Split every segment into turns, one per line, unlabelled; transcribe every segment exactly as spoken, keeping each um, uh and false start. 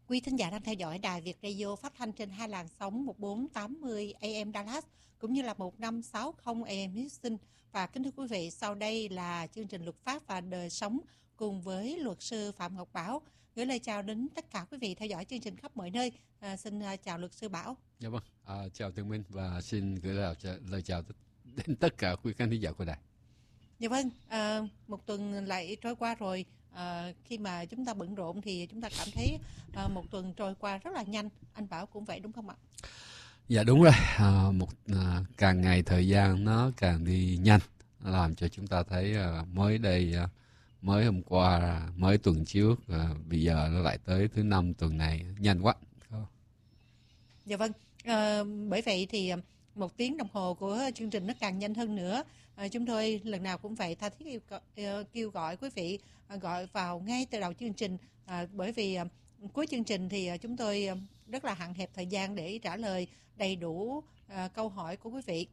Quý thính giả đang theo dõi Đài Việt Radio phát thanh trên hai làn sóng một bốn tám mươi A M Dallas cũng như là một năm sáu mươi A M Houston. Và kính thưa quý vị, sau đây là chương trình luật pháp và đời sống cùng với luật sư Phạm Ngọc Bảo. Gửi lời chào đến tất cả quý vị theo dõi chương trình khắp mọi nơi. À, xin chào luật sư Bảo.
Dạ vâng, à, chào Tường Minh và xin gửi lời, lời chào đến tất cả quý khán thính giả của đài.
Dạ vâng, à, một tuần lại trôi qua rồi. À, khi mà chúng ta bận rộn thì chúng ta cảm thấy à, một tuần trôi qua rất là nhanh. Anh Bảo cũng vậy đúng không ạ?
Dạ đúng rồi, à, một à, càng ngày thời gian nó càng đi nhanh, nó làm cho chúng ta thấy à, mới đây, à, mới hôm qua, mới tuần trước, à, bây giờ nó lại tới thứ năm tuần này, nhanh quá.
Dạ vâng, à, bởi vậy thì một tiếng đồng hồ của chương trình nó càng nhanh hơn nữa. À, chúng tôi lần nào cũng vậy, tha thiết yêu, uh, kêu gọi quý vị uh, gọi vào ngay từ đầu chương trình, uh, bởi vì uh, cuối chương trình thì uh, chúng tôi uh, rất là hạn hẹp thời gian để trả lời đầy đủ uh, câu hỏi của quý vị.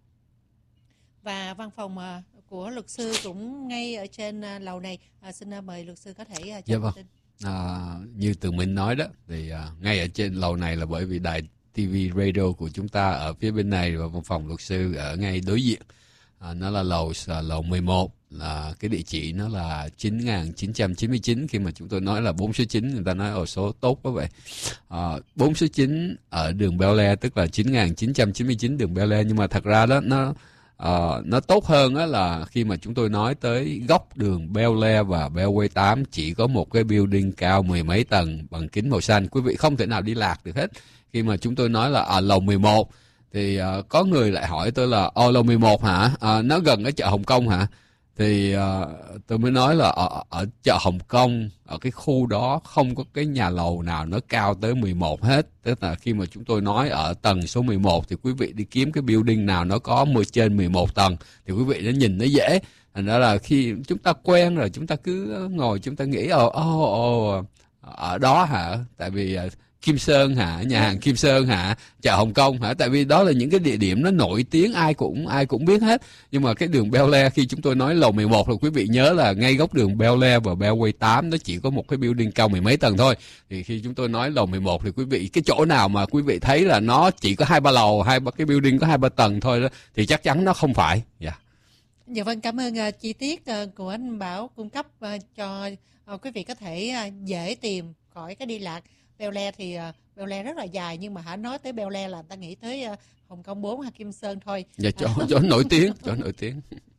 Và văn phòng uh, của luật sư cũng ngay ở trên uh, lầu này. Uh, xin uh, mời luật sư có thể uh, cho
dạ vâng.
tin.
À, như Tường Minh nói đó, thì uh, ngay ở trên lầu này là bởi vì đài ti vi radio của chúng ta ở phía bên này và văn phòng luật sư ở ngay đối diện. À, nó là lầu lầu mười một, là cái địa chỉ nó là chín nghìn chín trăm chín mươi chín. Khi mà chúng tôi nói là bốn số chín, người ta nói ồ số tốt quá vậy. À, bốn số chín ở đường Bel Air, tức là chín nghìn chín trăm chín mươi chín đường Bel Air. Nhưng mà thật ra đó nó uh, nó tốt hơn đó là khi mà chúng tôi nói tới góc đường Bel Air và Beltway tám chỉ có một cái building cao mười mấy tầng bằng kính màu xanh. Quý vị không thể nào đi lạc được hết. Khi mà chúng tôi nói là ở lầu mười một thì uh, có người lại hỏi tôi là ô lầu mười một hả? Uh, nó gần cái chợ Hồng Kông hả? Thì uh, tôi mới nói là ở, ở chợ Hồng Kông, ở cái khu đó không có cái nhà lầu nào nó cao tới mười một hết. Tức là khi mà chúng tôi nói ở tầng số mười một thì quý vị đi kiếm cái building nào nó có mười trên mười một tầng thì quý vị nó nhìn nó dễ. Thành ra là khi chúng ta quen rồi chúng ta cứ ngồi chúng ta nghĩ ồ ồ ồ ở đó hả? Tại vì uh, Kim Sơn hả, nhà hàng Kim Sơn hả, chợ Hồng Kông hả, tại vì đó là những cái địa điểm nó nổi tiếng, ai cũng ai cũng biết hết. Nhưng mà cái đường Bel Air, khi chúng tôi nói lầu mười một là quý vị nhớ là ngay góc đường Bel Air và Beltway tám nó chỉ có một cái building cao mười mấy tầng thôi. Thì khi chúng tôi nói lầu mười một thì quý vị, cái chỗ nào mà quý vị thấy là nó chỉ có hai ba lầu, hai ba cái building có hai ba tầng thôi đó thì chắc chắn nó không phải. Dạ. Yeah.
Dạ vâng, cảm ơn uh, chi tiết uh, của anh Bảo cung cấp uh, cho uh, quý vị có thể uh, dễ tìm khỏi cái đi lạc. Bel Air thì uh, Bel Air rất là dài, nhưng mà hả nói tới Bel Air là người ta nghĩ tới uh, Hồng Kông bốn hay Kim Sơn thôi.
Dạ, chỗ, chỗ nổi tiếng, chỗ nổi tiếng.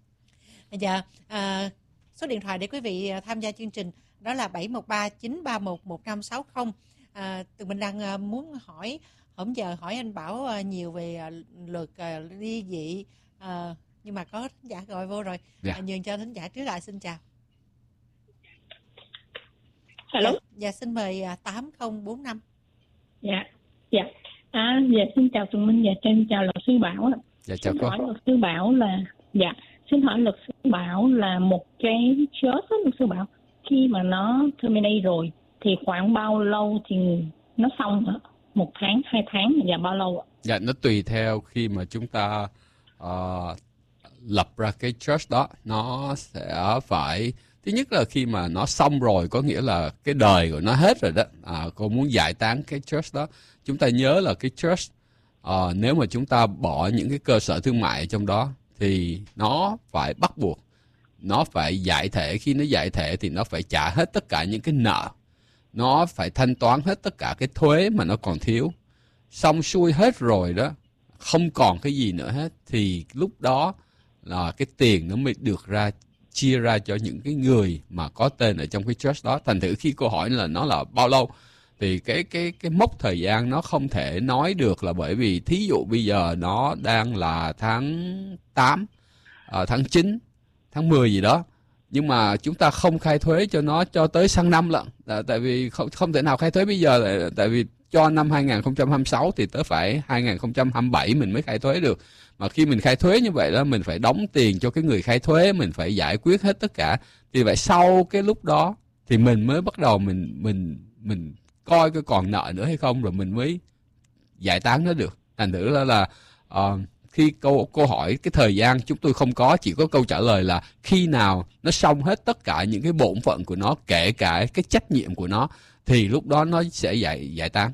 Dạ, uh, số điện thoại để quý vị uh, tham gia chương trình đó là bảy một ba chín ba một một năm sáu không. Uh, tụi mình đang uh, muốn hỏi, hôm giờ hỏi anh Bảo uh, nhiều về uh, luật uh, ly dị, uh, nhưng mà có thính giả gọi vô rồi. Dạ. Uh, nhường cho thính giả trước lại, xin chào.
Hello.
Dạ, dạ xin mời uh, tám không bốn năm.
Dạ, dạ. À, dạ xin chào Tường Minh, dạ xin chào luật sư Bảo.
Dạ chào
xin
cô.
hỏi luật sư Bảo là, dạ, xin hỏi luật sư Bảo là một cái church đó, luật sư Bảo, khi mà nó terminate rồi thì khoảng bao lâu thì nó xong hả? Một tháng, hai tháng, dạ bao lâu ạ?
Dạ, nó tùy theo khi mà chúng ta uh, lập ra cái church đó, nó sẽ phải, thứ nhất là khi mà nó xong rồi, có nghĩa là cái đời của nó hết rồi đó. À, cô muốn giải tán cái church đó. Chúng ta nhớ là cái church, à, nếu mà chúng ta bỏ những cái cơ sở thương mại trong đó thì nó phải bắt buộc, nó phải giải thể. Khi nó giải thể thì nó phải trả hết tất cả những cái nợ, nó phải thanh toán hết tất cả cái thuế mà nó còn thiếu. Xong xuôi hết rồi đó, không còn cái gì nữa hết, thì lúc đó là cái tiền nó mới được ra, chia ra cho những cái người mà có tên ở trong cái church đó. Thành thử khi cô hỏi là nó là bao lâu thì cái cái cái mốc thời gian nó không thể nói được, là bởi vì thí dụ bây giờ nó đang là tháng tám, à, tháng chín, tháng mười gì đó, nhưng mà chúng ta không khai thuế cho nó cho tới sang năm lận. À, tại vì không không thể nào khai thuế bây giờ, tại vì cho năm hai không hai sáu thì tới phải hai không hai bảy mình mới khai thuế được. Mà khi mình khai thuế như vậy đó, mình phải đóng tiền cho cái người khai thuế, mình phải giải quyết hết tất cả. Thì vậy sau cái lúc đó thì mình mới bắt đầu mình mình mình coi cái còn nợ nữa hay không, rồi mình mới giải tán nó được. Thành thử là là uh, khi câu câu hỏi cái thời gian chúng tôi không có, chỉ có câu trả lời là khi nào nó xong hết tất cả những cái bổn phận của nó, kể cả cái trách nhiệm của nó. thì lúc đó nó sẽ giải giải tán.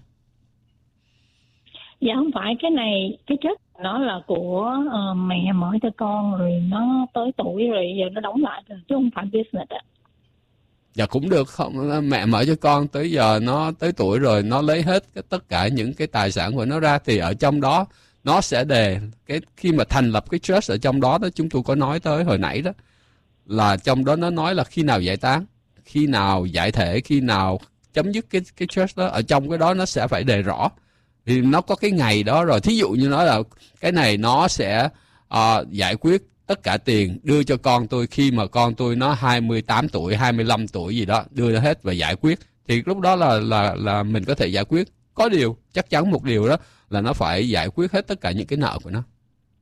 Dạ không phải, cái này cái trust nó là của uh, mẹ mở cho con rồi nó tới tuổi rồi giờ nó đóng lại rồi, chứ không phải business ạ.
Dạ cũng được, không mẹ mở cho con tới giờ nó tới tuổi rồi nó lấy hết cái, tất cả những cái tài sản của nó ra, thì ở trong đó nó sẽ đề cái khi mà thành lập cái trust ở trong đó đó, chúng tôi có nói tới hồi nãy đó, là trong đó nó nói là khi nào giải tán, khi nào giải thể, khi nào chấm dứt cái cái trust đó, ở trong cái đó nó sẽ phải đề rõ. Thì nó có cái ngày đó rồi. Thí dụ như nói là cái này nó sẽ uh, giải quyết tất cả tiền đưa cho con tôi khi mà con tôi nó hai mươi tám tuổi, hai mươi lăm tuổi gì đó, đưa hết và giải quyết. Thì lúc đó là là là mình có thể giải quyết. Có điều, chắc chắn một điều đó là nó phải giải quyết hết tất cả những cái nợ của nó.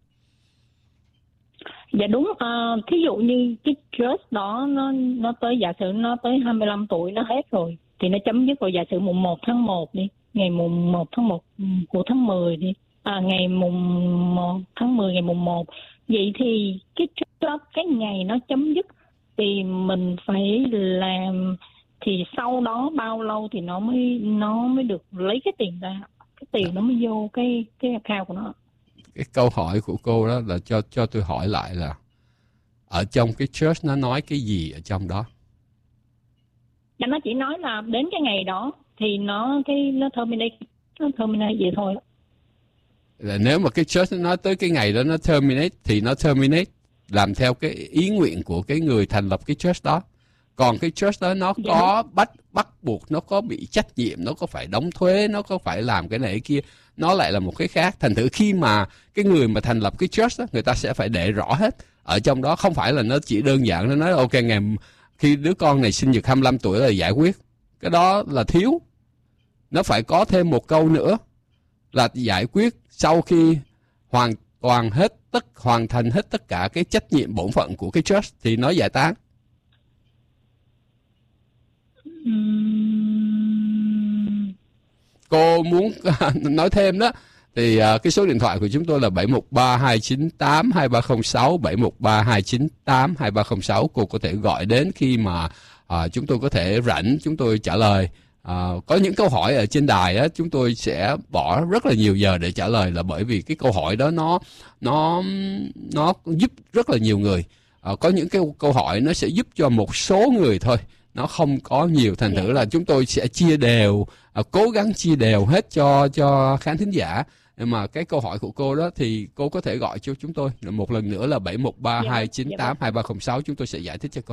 Dạ đúng, uh, thí dụ như cái trust đó nó nó tới, giả sử nó tới hai mươi lăm tuổi nó hết rồi thì nó chấm dứt rồi, giả sử mùng một tháng một đi, ngày mùng một tháng một của tháng mười đi, à, ngày mùng một tháng mười, ngày mùng một. Vậy thì cái trust, cái ngày nó chấm dứt thì mình phải làm, thì sau đó bao lâu thì nó mới nó mới được lấy cái tiền ra, cái tiền nó mới vô cái cái account của nó.
Cái câu hỏi của cô đó là cho cho tôi hỏi lại là ở trong cái trust nó nói cái gì ở trong đó?
Và nó chỉ nói là đến cái ngày đó thì nó cái nó terminate, nó terminate vậy thôi.
Là nếu mà cái trust nó nói tới cái ngày đó nó terminate thì nó terminate làm theo cái ý nguyện của cái người thành lập cái trust đó. Còn cái trust đó nó
dạ.
có bắt bắt buộc, nó có bị trách nhiệm, nó có phải đóng thuế, nó có phải làm cái này cái kia, nó lại là một cái khác. Thành thử khi mà cái người mà thành lập cái trust đó, người ta sẽ phải để rõ hết ở trong đó. Không phải là nó chỉ đơn giản nó nói ok ngày khi đứa con này sinh nhật hai mươi lăm tuổi là giải quyết. Cái đó là thiếu. Nó phải có thêm một câu nữa là giải quyết sau khi hoàn toàn hết tất hoàn thành hết tất cả cái trách nhiệm bổn phận của cái trust thì nó giải tán.
Uhm.
Cô muốn nói thêm đó thì uh, cái số điện thoại của chúng tôi là bảy một ba hai chín tám hai ba không sáu, bảy một ba hai chín tám hai ba không sáu. Cô có thể gọi đến khi mà uh, chúng tôi có thể rảnh, chúng tôi trả lời. Uh, có những câu hỏi ở trên đài á, chúng tôi sẽ bỏ rất là nhiều giờ để trả lời, là bởi vì cái câu hỏi đó nó nó nó giúp rất là nhiều người. Uh, có những cái câu hỏi nó sẽ giúp cho một số người thôi, nó không có nhiều. Thành thử là chúng tôi sẽ chia đều, uh, cố gắng chia đều hết cho cho khán thính giả. Nhưng mà cái câu hỏi của cô đó thì cô có thể gọi cho chúng tôi một lần nữa là bảy một ba hai chín tám hai ba không sáu, chúng tôi sẽ giải thích cho cô.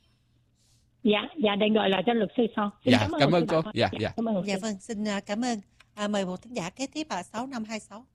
Dạ, dạ để gọi lại cho luật sư sau. Xin
Dạ,
cảm ơn,
cảm ơn cô.
bà.
Dạ,
dạ,
dạ.
Cảm ơn
Dạ vâng, xin cảm ơn. À, mời một thính giả kế tiếp là sáu năm hai sáu.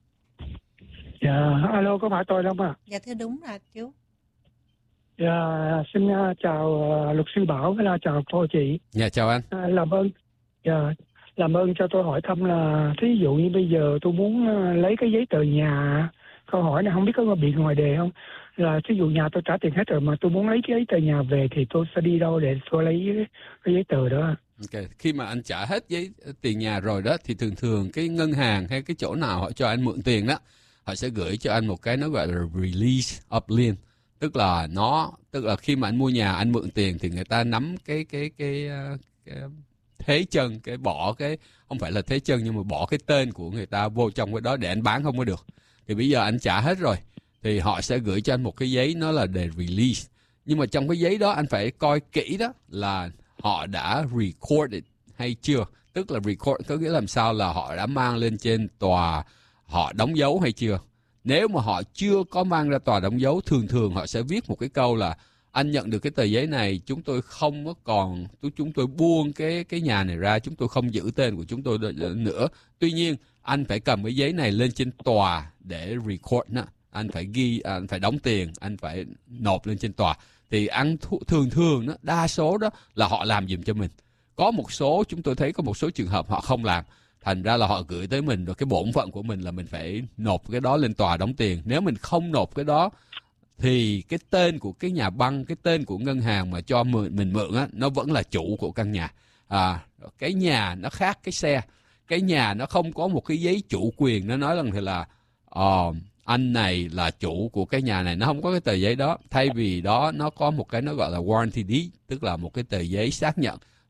Dạ, alo, có phải tôi đâu mà?
Dạ thưa, đúng là chú.
Dạ, xin uh, chào uh, luật sư Bảo với là chào cô chị.
Dạ, chào anh.
À, làm ơn, dạ, làm ơn cho tôi hỏi thăm là thí dụ như bây giờ tôi muốn uh, lấy cái giấy tờ nhà, câu hỏi này không biết có bị ngoài đề không? Là thí dụ nhà tôi trả tiền hết rồi mà tôi muốn lấy cái giấy tờ nhà về thì tôi sẽ đi đâu để tôi lấy cái, cái giấy tờ đó?
Ok, khi mà anh trả hết giấy tiền nhà rồi đó thì thường thường cái ngân hàng hay cái chỗ nào họ cho anh mượn tiền đó, họ sẽ gửi cho anh một cái nó gọi là release of lien, tức là nó tức là khi mà anh mua nhà anh mượn tiền thì người ta nắm cái cái cái, cái, cái thế chân, cái bỏ cái không phải là thế chân nhưng mà bỏ cái tên của người ta vô trong cái đó để anh bán không có được. Thì bây giờ anh trả hết rồi thì họ sẽ gửi cho anh một cái giấy, nó là để release. Nhưng mà trong cái giấy đó anh phải coi kỹ đó là họ đã recorded hay chưa. Tức là record có nghĩa làm sao là họ đã mang lên trên tòa, họ đóng dấu hay chưa. Nếu mà họ chưa có mang ra tòa đóng dấu, thường thường họ sẽ viết một cái câu là anh nhận được cái tờ giấy này, chúng tôi không có còn, chúng tôi buông cái cái nhà này ra, chúng tôi không giữ tên của chúng tôi nữa. Tuy nhiên, anh phải cầm cái giấy này lên trên tòa để record nữa. Anh phải ghi, anh phải đóng tiền, anh phải nộp lên trên tòa. Thì ăn thường thường đó, đa số đó là họ làm giùm cho mình. Có một số, chúng tôi thấy có một số trường hợp họ không làm. Thành ra là họ gửi tới mình, rồi cái bổn phận của mình là mình phải nộp cái đó lên tòa đóng tiền. Nếu mình không nộp cái đó thì cái tên của cái nhà băng, cái tên của ngân hàng mà cho mượn, mình mượn á, nó vẫn là chủ của căn nhà. À, cái nhà nó khác cái xe. Cái nhà nó không có một cái giấy chủ quyền, nó nói rằng thì là uh, anh này là chủ của cái nhà này, nó không có cái tờ giấy đó. Thay vì đó nó có một cái nó gọi là warranty deed, tức là một cái tờ giấy xác nhận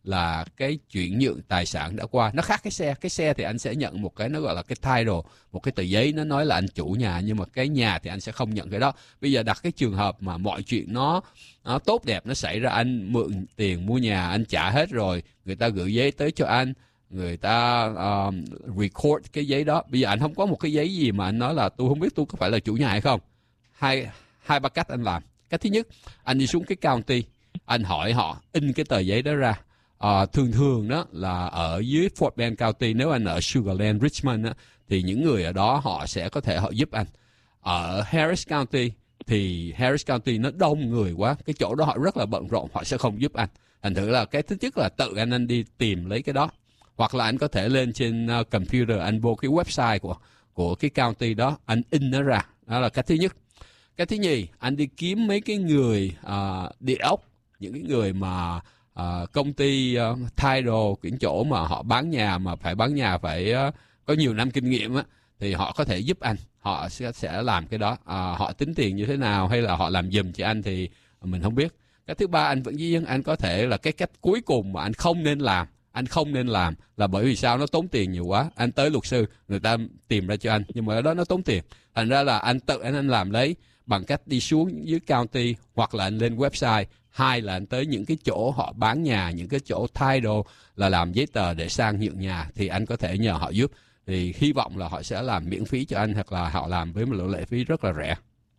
là cái chuyển nhượng tài sản đã qua. Nó khác cái xe. Cái xe thì anh sẽ nhận một cái nó gọi là cái title, một cái tờ giấy nó nói là anh chủ nhà, nhưng mà cái nhà thì anh sẽ không nhận cái đó. Bây giờ đặt cái trường hợp mà mọi chuyện nó, nó tốt đẹp nó xảy ra, anh mượn tiền mua nhà, anh trả hết rồi, người ta gửi giấy tới cho anh, người ta um, record cái giấy đó. Bây giờ anh không có một cái giấy gì mà anh nói là tôi không biết tôi có phải là chủ nhà hay không. Hai, hai ba cách anh làm. Cách thứ nhất, anh đi xuống cái county, anh hỏi họ in cái tờ giấy đó ra. À, thường thường đó là ở dưới Fort Bend County, nếu anh ở Sugar Land, Richmond đó, thì những người ở đó họ sẽ có thể họ giúp anh. Ở Harris County thì Harris County nó đông người quá, cái chỗ đó họ rất là bận rộn, họ sẽ không giúp anh. Thành thử là cái thứ nhất là tự anh anh đi tìm lấy cái đó, hoặc là anh có thể lên trên uh, computer, anh vô cái website của của cái county đó, anh in nó ra. Đó là cách thứ nhất. Cái thứ nhì, anh đi kiếm mấy cái người uh, địa ốc, những cái người mà uh, công ty uh, title, cái chỗ mà họ bán nhà mà phải bán nhà phải uh, có nhiều năm kinh nghiệm á, thì họ có thể giúp anh. Họ sẽ, sẽ làm cái đó. Uh, họ tính tiền như thế nào hay là họ làm giùm cho anh thì mình không biết. Cái thứ ba, anh vẫn dĩ nhiên anh có thể là cái cách cuối cùng mà anh không nên làm. Anh không nên làm là bởi vì sao? Nó tốn tiền nhiều quá. Anh tới luật sư, người ta tìm ra cho anh, nhưng mà ở đó nó tốn tiền. Thành ra là anh tự anh, anh làm lấy bằng cách đi xuống dưới county, hoặc là anh lên website, hai là anh tới những cái chỗ họ bán nhà, những cái chỗ title là làm giấy tờ để sang nhượng nhà, thì anh có thể nhờ họ giúp. Thì hy vọng là họ sẽ làm miễn phí cho anh, hoặc là họ làm với một lộ lệ phí rất là rẻ.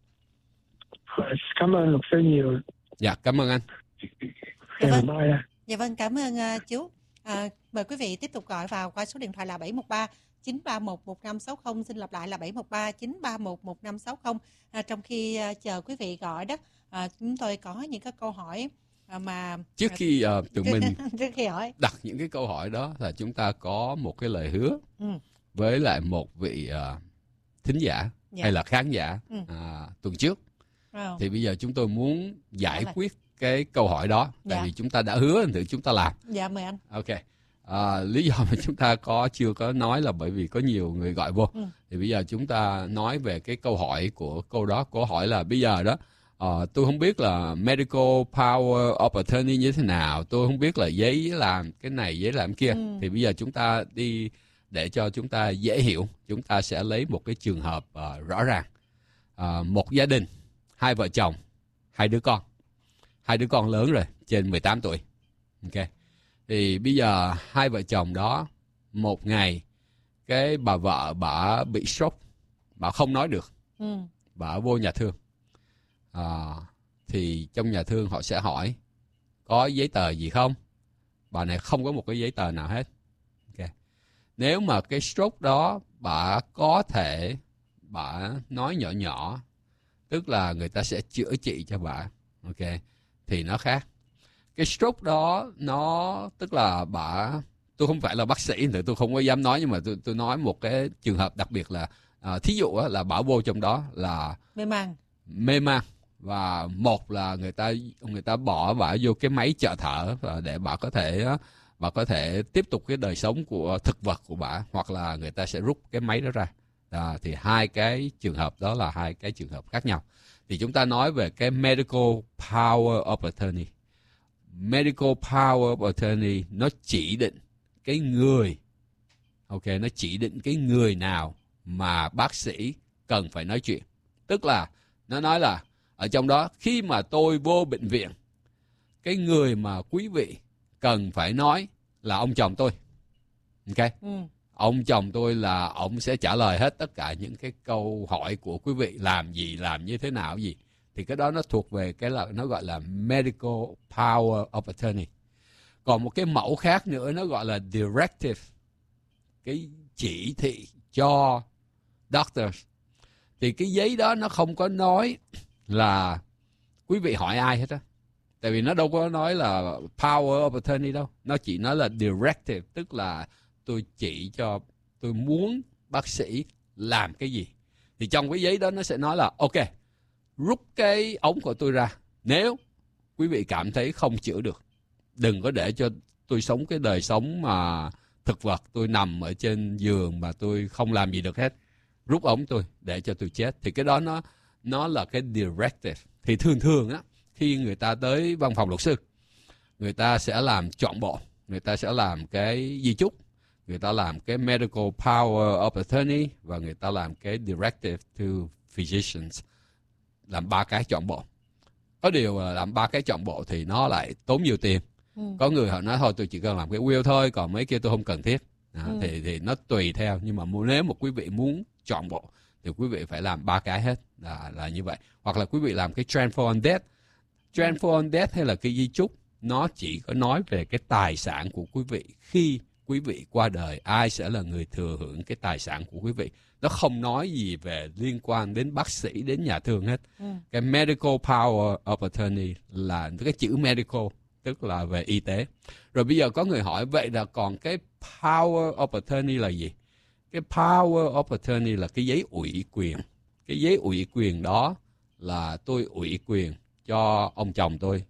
Cảm ơn luật sư nhiều.
Dạ, cảm ơn anh.
Dạ vâng, dạ vâng cảm ơn uh, chú. À, mời quý vị tiếp tục gọi vào qua số điện thoại là bảy một ba chín ba một một năm sáu không. Xin lặp lại là bảy một ba chín ba một một năm sáu không. À, trong khi uh, chờ quý vị gọi đó, à, chúng tôi có những cái câu hỏi à, mà
trước khi uh, tụi mình
trước khi hỏi
đặt những cái câu hỏi đó là chúng ta có một cái lời hứa ừ. với lại một vị uh, thính giả dạ. hay là khán giả ừ. uh, tuần trước. Oh. Thì bây giờ chúng tôi muốn giải quyết cái câu hỏi đó, tại dạ. vì chúng ta đã hứa thì chúng ta làm.
Dạ mời anh.
Ok. À, lý do mà chúng ta có chưa có nói là bởi vì có nhiều người gọi vô. Ừ. Thì bây giờ chúng ta nói về cái câu hỏi của câu đó. Câu hỏi là bây giờ đó, uh, tôi không biết là medical power of attorney như thế nào, tôi không biết là giấy làm cái này, giấy làm kia. Ừ. Thì bây giờ chúng ta đi, để cho chúng ta dễ hiểu, chúng ta sẽ lấy một cái trường hợp uh, rõ ràng. Uh, một gia đình, hai vợ chồng, hai đứa con. Hai đứa con lớn rồi, trên mười tám tuổi. Ok. Thì bây giờ hai vợ chồng đó, một ngày cái bà vợ bà bị stroke, bà không nói được. Ừ. Bà vô nhà thương. À, thì trong nhà thương họ sẽ hỏi có giấy tờ gì không? Bà này không có một cái giấy tờ nào hết. Ok. Nếu mà cái stroke đó bà có thể bà nói nhỏ nhỏ, tức là người ta sẽ chữa trị cho bà. Ok. Thì nó khác. Cái stroke đó nó tức là bà, tôi không phải là bác sĩ thì tôi không có dám nói, nhưng mà tôi tôi nói một cái trường hợp đặc biệt là à, thí dụ á, là bà vô trong đó là
mê man
mê man và một là người ta người ta bỏ bà vô cái máy trợ thở và để bà có thể bà có thể tiếp tục cái đời sống của thực vật của bà, hoặc là người ta sẽ rút cái máy đó ra. À, thì hai cái trường hợp đó là hai cái trường hợp khác nhau. Thì chúng ta nói về cái medical power of attorney. Medical power of attorney nó chỉ định cái người, ok, nó chỉ định cái người nào mà bác sĩ cần phải nói chuyện. Tức là nó nói là ở trong đó, khi mà tôi vô bệnh viện, cái người mà quý vị cần phải nói là ông chồng tôi. Ok. Ừ. Ông chồng tôi là ông sẽ trả lời hết tất cả những cái câu hỏi của quý vị, làm gì, làm như thế nào gì. Thì cái đó nó thuộc về cái là nó gọi là medical power of attorney. Còn một cái mẫu khác nữa nó gọi là directive, cái chỉ thị cho doctors. Thì cái giấy đó nó không có nói là quý vị hỏi ai hết á. Tại vì nó đâu có nói là power of attorney đâu. Nó chỉ nói là directive, tức là tôi chỉ cho, tôi muốn bác sĩ làm cái gì. Thì trong cái giấy đó nó sẽ nói là ok, rút cái ống của tôi ra nếu quý vị cảm thấy không chữa được. Đừng có để cho tôi sống cái đời sống mà thực vật, tôi nằm ở trên giường mà tôi không làm gì được hết. Rút ống tôi để cho tôi chết. Thì cái đó nó nó là cái directive. Thì thường thường á, khi người ta tới văn phòng luật sư, người ta sẽ làm trọn bộ. người ta sẽ làm cái di chúc, người ta làm cái medical power of attorney và người ta làm cái directive to physicians, làm ba cái trọn bộ. Có điều là làm ba cái trọn bộ thì nó lại tốn nhiều tiền. Ừ. Có người họ nói thôi tôi chỉ cần làm cái will thôi, còn mấy kia tôi không cần thiết. À, ừ. thì thì nó tùy theo, nhưng mà nếu một quý vị muốn trọn bộ thì quý vị phải làm ba cái hết, là là như vậy. Hoặc là quý vị làm cái transfer on death. Transfer on death hay là cái di chúc, nó chỉ có nói về cái tài sản của quý vị khi quý vị qua đời, ai sẽ là người thừa hưởng cái tài sản của quý vị. Nó không nói gì về liên quan đến bác sĩ, đến nhà thương hết. Ừ. Cái medical power of attorney là cái chữ medical, tức là về y tế. Rồi bây giờ có người hỏi vậy là còn cái power of attorney là gì? Cái power of attorney là cái giấy ủy quyền. Cái giấy ủy quyền đó là tôi ủy quyền cho ông chồng tôi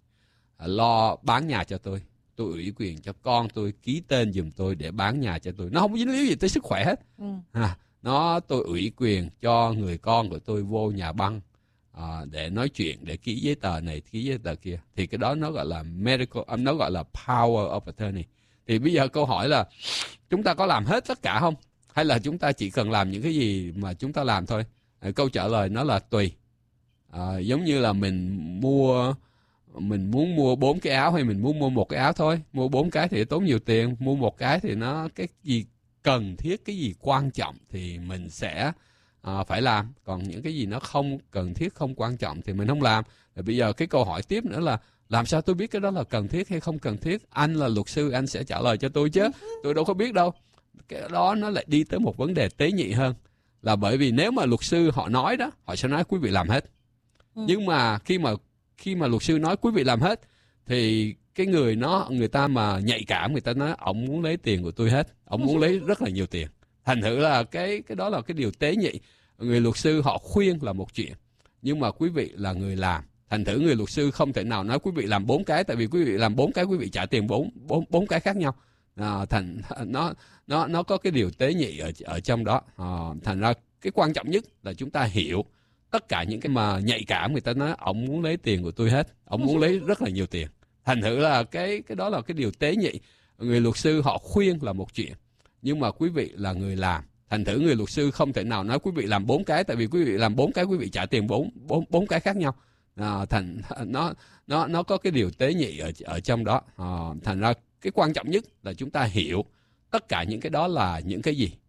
lo bán nhà cho tôi. Tôi ủy quyền cho con tôi ký tên giùm tôi để bán nhà cho tôi. Nó không có dính líu gì tới sức khỏe hết. Ừ. À, nó tôi ủy quyền cho người con của tôi vô nhà băng à, để nói chuyện, để ký giấy tờ này, ký giấy tờ kia. Thì cái đó nó gọi là medical, nó gọi là power of attorney. Thì bây giờ câu hỏi là chúng ta có làm hết tất cả không? Hay là chúng ta chỉ cần làm những cái gì mà chúng ta làm thôi? À, câu trả lời nó là tùy. À, giống như là mình mua... Mình muốn mua bốn cái áo hay mình muốn mua một cái áo thôi. Mua bốn cái thì tốn nhiều tiền. Mua một cái thì nó cái gì cần thiết, cái gì quan trọng thì mình sẽ uh, phải làm. Còn những cái gì nó không cần thiết, không quan trọng thì mình không làm. Rồi bây giờ cái câu hỏi tiếp nữa là làm sao tôi biết cái đó là cần thiết hay không cần thiết? Anh là luật sư, anh sẽ trả lời cho tôi chứ. Tôi đâu có biết đâu. Cái đó nó lại đi tới một vấn đề tế nhị hơn. Là bởi vì nếu mà luật sư họ nói đó, họ sẽ nói quý vị làm hết. Ừ. Nhưng mà khi mà khi mà luật sư nói quý vị làm hết thì cái người nó người ta mà nhạy cảm, người ta nói ổng muốn lấy tiền của tôi hết, ổng muốn lấy rất là nhiều tiền. Thành thử là cái cái đó là cái điều tế nhị. Người luật sư họ khuyên là một chuyện, nhưng mà quý vị là người làm. Thành thử người luật sư không thể nào nói quý vị làm bốn cái, tại vì quý vị làm bốn cái quý vị trả tiền bốn bốn bốn cái khác nhau. À, thành nó nó nó có cái điều tế nhị ở ở trong đó. À, thành ra cái quan trọng nhất là chúng ta hiểu tất cả những cái mà nhạy cảm, người ta nói ổng muốn lấy tiền của tôi hết, ổng muốn lấy rất là nhiều tiền. Thành thử là cái cái đó là cái điều tế nhị. Người luật sư họ khuyên là một chuyện, nhưng mà quý vị là người làm. Thành thử người luật sư không thể nào nói quý vị làm bốn cái, tại vì quý vị làm bốn cái quý vị trả tiền bốn bốn bốn cái khác nhau. À, thành nó nó nó có cái điều tế nhị ở ở trong đó. À, thành ra cái quan trọng nhất là chúng ta hiểu tất cả những cái đó là những cái gì.